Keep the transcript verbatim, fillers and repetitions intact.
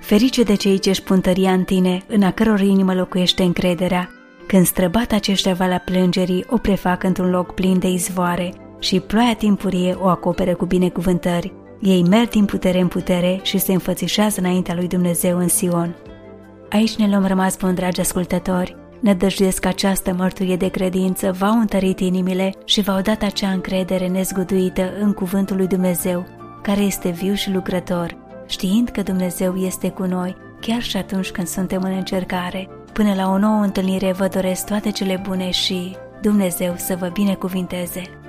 Ferice de cei ce își pun tăria în tine, în a căror inimă locuiește încrederea. Când străbat aceștia valea plângerii, o prefac într-un loc plin de izvoare și ploaia timpurie o acoperă cu binecuvântări. Ei merg din putere în putere și se înfățișează înaintea lui Dumnezeu în Sion. Aici ne luăm rămas bun, dragi ascultători. Nădăjduiesc că această mărturie de credință v-au întărit inimile și v-au dat acea încredere nezguduită în cuvântul lui Dumnezeu, care este viu și lucrător, știind că Dumnezeu este cu noi, chiar și atunci când suntem în încercare. Până la o nouă întâlnire vă doresc toate cele bune și Dumnezeu să vă binecuvinteze!